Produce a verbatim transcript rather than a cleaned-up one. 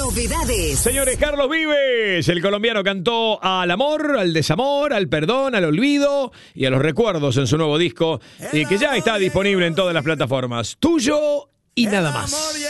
Novedades. Señores, Carlos Vives, el colombiano, cantó al amor, al desamor, al perdón, al olvido y a los recuerdos en su nuevo disco, eh, que ya está disponible en todas las plataformas. Tuyo y nada más.